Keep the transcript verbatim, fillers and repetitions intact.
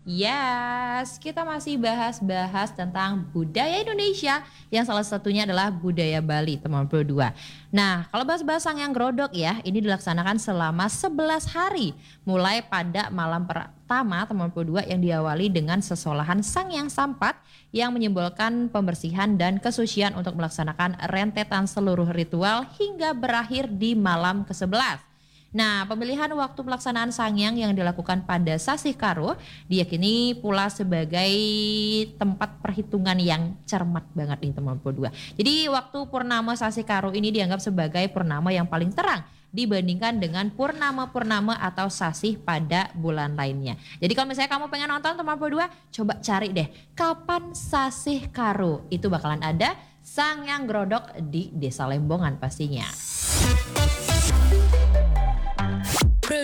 Yes, kita masih bahas-bahas tentang budaya Indonesia yang salah satunya adalah budaya Bali, teman berdua. Nah, kalau bahas-bahas Sangyang Grodok ya, ini dilaksanakan selama sebelas hari, mulai pada malam pertama teman berdua yang diawali dengan sesolahan Sangyang Sampat yang menyimbolkan pembersihan dan kesucian untuk melaksanakan rentetan seluruh ritual hingga berakhir di malam kesebelas. Nah, pemilihan waktu pelaksanaan Sangyang yang dilakukan pada Sasih Karo diyakini pula sebagai tempat perhitungan yang cermat banget nih teman berdua. Jadi waktu purnama Sasih Karo ini dianggap sebagai purnama yang paling terang dibandingkan dengan purnama-purnama atau sasih pada bulan lainnya. Jadi kalau misalnya kamu pengen nonton teman berdua, coba cari deh kapan Sasih Karo. Itu bakalan ada Sangyang Grodok di Desa Lembongan pastinya.